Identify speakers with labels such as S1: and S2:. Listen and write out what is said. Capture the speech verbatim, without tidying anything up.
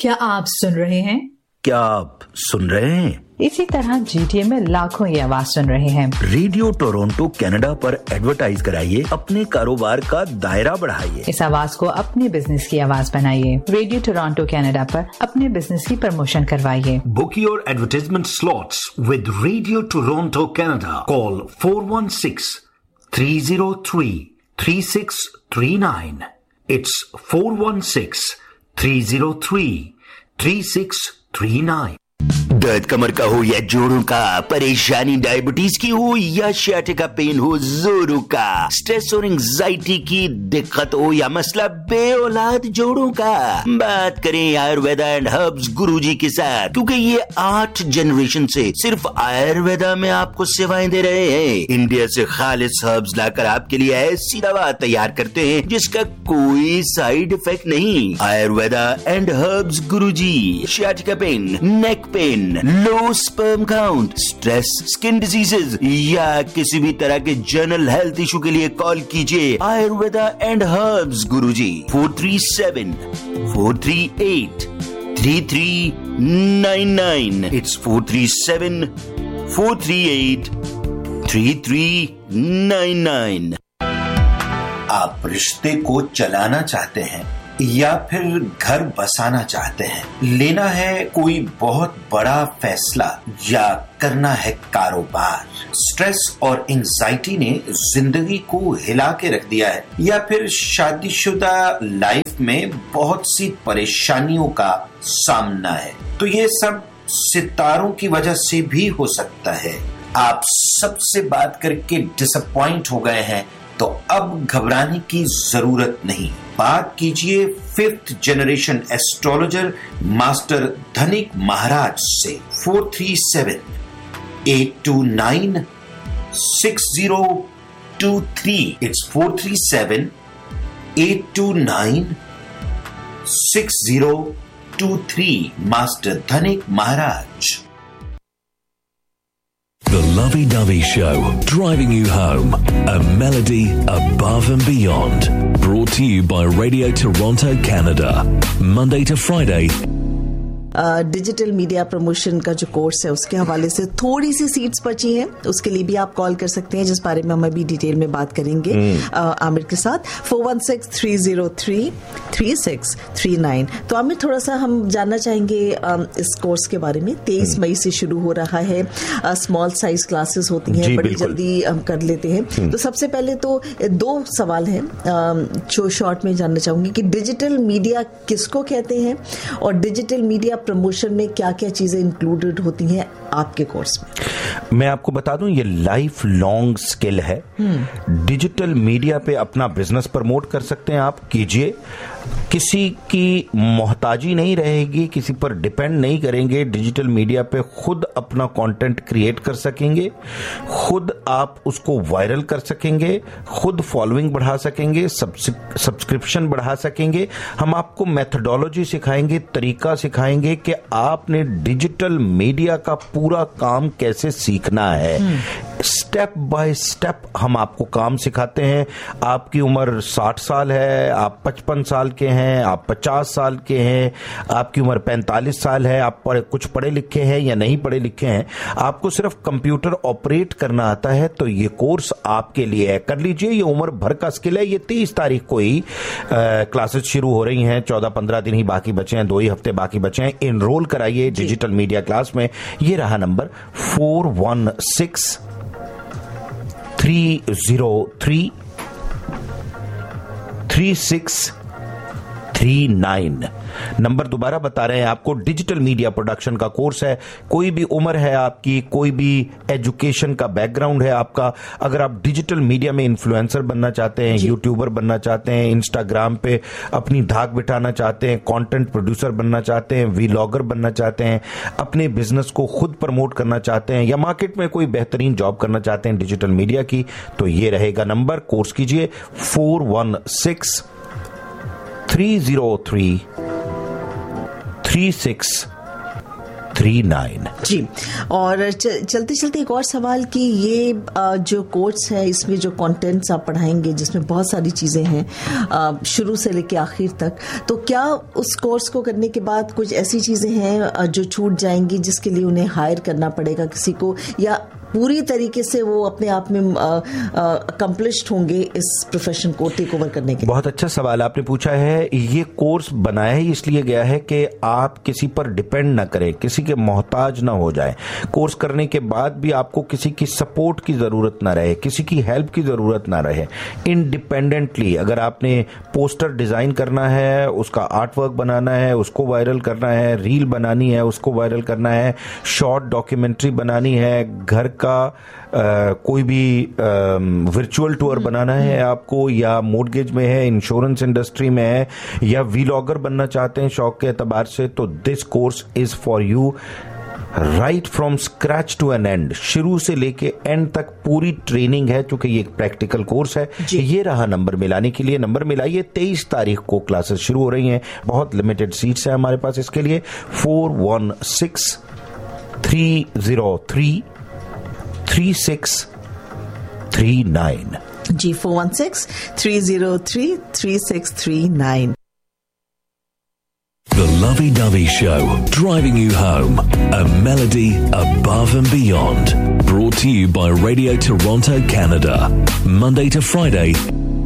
S1: क्या आप सुन रहे हैं?
S2: क्या आप सुन रहे हैं?
S1: इसी तरह जीटीए में लाखों ये आवाज सुन रहे हैं।
S2: रेडियो टोरंटो कनाडा पर एडवर्टाइज कराइए, अपने कारोबार का दायरा बढ़ाइए।
S1: इस आवाज को अपने बिजनेस की आवाज बनाइए। रेडियो टोरंटो कनाडा पर अपने बिजनेस की प्रमोशन करवाइए।
S3: Book your advertisement slots with Radio Toronto Canada. Call four one six, three zero three, three six three nine. It's four one six, three zero three, three six three nine.
S2: दर्द कमर का हो या जोड़ों का, परेशानी diabetes की हो या शाटिका पेन हो, जोड़ों का स्ट्रेस और एंजाइटी की दिक्कत हो या मसला बे औलाद जोड़ों का, बात करें आयुर्वेदा एंड हर्ब्स गुरुजी के साथ, क्योंकि ये आठ जनरेशन से सिर्फ आयुर्वेदा में आपको सेवाएं दे रहे हैं। इंडिया से खालिस हर्ब्स लाकर आपके लिए ऐसी दवा तैयार करते हैं जिसका कोई साइड इफेक्ट नहीं। आयुर्वेदा एंड हर्ब्स गुरुजी, शाटिका pen, neck pain, low sperm count, stress, skin diseases या किसी भी तरह के जनरल हेल्थ इशू के लिए कॉल कीजिए Ayurveda and herbs Guruji four three seven, four three eight, three three nine nine. It's four three seven, four three eight, three three nine nine.
S4: आप रिश्ते को चलाना चाहते हैं या फिर घर बसाना चाहते हैं, लेना है कोई बहुत बड़ा फैसला या करना है कारोबार, स्ट्रेस और एंजाइटी ने जिंदगी को हिला के रख दिया है, या फिर शादीशुदा लाइफ में बहुत सी परेशानियों का सामना है, तो ये सब सितारों की वजह से भी हो सकता है। आप सबसे बात करके डिसअपॉइंट हो गए हैं तो अब घबराने की जरूरत नहीं। बात कीजिए फिफ्थ जनरेशन एस्ट्रोलॉजर मास्टर धनिक महाराज से। Four three seven, eight to nine, six zero to three. It's four three seven, eight to nine, six zero to three. Master धनिक महाराज।
S5: The Lovey Dovey Show, driving you home. A melody above and beyond. Brought to you by Radio Toronto, Canada. Monday to Friday.
S6: Digital media promotion का जो course है उसके हवाले से थोड़ी सी seats बची हैं, उसके लिए भी आप कॉल कर सकते हैं, जिस बारे में हम अभी डिटेल में बात करेंगे आमिर के साथ। Four one six, three zero three, three six three nine. तो आमिर, थोड़ा सा हम जानना चाहेंगे इस कोर्स के बारे में। तेईस मई से शुरू हो रहा है, स्मॉल साइज क्लासेस होती हैं, बड़ी जल्दी हम कर लेते हैं। तो सबसे पहले तो दो सवाल हैं जो शॉर्ट में जानना चाहूंगी कि डिजिटल मीडिया किसको कहते हैं और डिजिटल मीडिया प्रमोशन में क्या क्या चीजें इंक्लूडेड होती हैं आपके कोर्स में।
S7: मैं आपको बता दूं, ये लाइफ लॉन्ग स्किल है। डिजिटल मीडिया पे अपना बिजनेस प्रमोट कर सकते हैं आप, कीजिए। किसी की मोहताजी नहीं रहेगी, किसी पर डिपेंड नहीं करेंगे। डिजिटल मीडिया पे खुद अपना कंटेंट क्रिएट कर सकेंगे, खुद आप उसको वायरल कर सकेंगे, खुद फॉलोइंग बढ़ा सकेंगे, सब्सक्रिप्शन बढ़ा सकेंगे। हम आपको मेथोडोलॉजी सिखाएंगे, तरीका सिखाएंगे कि आपने डिजिटल मीडिया का पूरा काम कैसे सीखना है। स्टेप बाय स्टेप हम आपको काम सिखाते हैं। आपकी उम्र साठ साल है, आप पचपन साल के हैं, आप पचास साल के हैं, आपकी उम्र पैंतालीस साल है, आप पढ़े, कुछ पढ़े लिखे हैं या नहीं पढ़े लिखे हैं, आपको सिर्फ कंप्यूटर ऑपरेट करना आता है, तो ये कोर्स आपके लिए है। कर लीजिए, ये उम्र भर का स्किल है। ये तीस तारीख को ही क्लासेस शुरू हो रही हैं। चौदह पंद्रह दिन ही बाकी बचे हैं, दो ही हफ्ते बाकी बचे हैं। इनरोल कराइए डिजिटल मीडिया क्लास में। ये रहा number four one six, three zero three, three six three nine. Number दोबारा बता रहे हैं आपको। डिजिटल मीडिया प्रोडक्शन का कोर्स है। कोई भी उम्र है आपकी, कोई भी एजुकेशन का बैकग्राउंड है आपका, अगर आप डिजिटल मीडिया में इन्फ्लुएंसर बनना चाहते हैं, यूट्यूबर बनना चाहते हैं, इंस्टाग्राम पे अपनी धाक बिठाना चाहते हैं, कंटेंट प्रोड्यूसर बनना चाहते हैं, व्लॉगर बनना चाहते हैं, अपने बिजनेस को खुद प्रमोट करना चाहते हैं, या मार्केट में कोई बेहतरीन जॉब करना चाहते हैं डिजिटल मीडिया की, तो ये रहेगा नंबर। कोर्स कीजिए four one six, three zero three, three six three nine.
S6: जी, और चलते चलते एक और सवाल कि ये जो कोर्स है इसमें जो कंटेंट्स आप पढ़ाएंगे जिसमें बहुत सारी चीजें हैं शुरू से लेकर आखिर तक, तो क्या उस कोर्स को करने के बाद कुछ ऐसी चीजें हैं जो छूट जाएंगी जिसके लिए उन्हें हायर करना पड़ेगा किसी को, या पूरी तरीके से वो अपने आप में अकम्प्लिश्ड होंगे इस प्रोफेशन को टेक ओवर करने के?
S7: बहुत अच्छा सवाल आपने पूछा है। ये कोर्स बनाया ही इसलिए गया है कि आप किसी पर डिपेंड ना करें, किसी के मोहताज ना हो जाएं। कोर्स करने के बाद भी आपको किसी की सपोर्ट की जरूरत ना रहे, किसी की हेल्प की जरूरत ना रहे। इंडिपेंडेंटली अगर आपने पोस्टर डिजाइन करना है, उसका आर्ट वर्क बनाना है, उसको वायरल करना है, रील बनानी है, उसको वायरल करना है, शॉर्ट डॉक्यूमेंट्री बनानी है, घर का आ, कोई भी वर्चुअल टूर बनाना है आपको, या मोर्गेज में है, इंश्योरेंस इंडस्ट्री में है, या वीलॉगर बनना चाहते हैं शौक के एतबार से, तो this course is for you. Right from scratch to N and, शुरू से लेके एंड तक पूरी ट्रेनिंग है, क्योंकि ये एक प्रैक्टिकल कोर्स है। ये रहा नंबर मिलाने के लिए, नंबर मिलाइए। तेईस तारीख को क्लासेस शुरू हो रही हैं, बहुत लिमिटेड सीट्स हैं हमारे पास इसके लिए। Four one six three zero three three six three nine.
S6: Ji, four one six three zero three three six three nine.
S5: The Lovey Dovey Show, driving you home. A melody above and beyond. Brought to you by Radio Toronto, Canada. Monday to Friday,